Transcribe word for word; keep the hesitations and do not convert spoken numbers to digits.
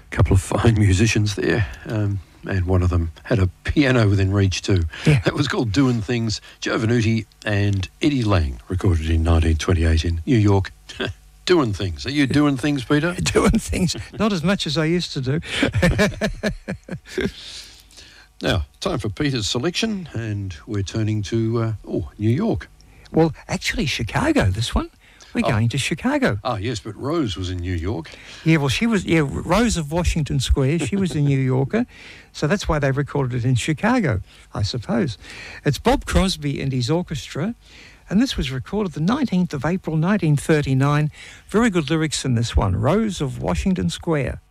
couple of fine musicians there, um, and one of them had a piano within reach too. Yeah. That was called Doing Things. Joe Venuti and Eddie Lang recorded in nineteen twenty-eight in New York. Doing things. Are you doing things, Peter? Doing things, not as much as I used to do. Now, time for Peter's selection, and we're turning to, uh, oh, New York. Well, actually, Chicago, this one. We're Oh. going to Chicago. Ah, yes, but Rose was in New York. Yeah, well, she was, yeah, Rose of Washington Square. She was a New Yorker. So that's why they recorded it in Chicago, I suppose. It's Bob Crosby and his orchestra. And this was recorded the nineteenth of April, nineteen thirty-nine. Very good lyrics in this one. Rose of Washington Square.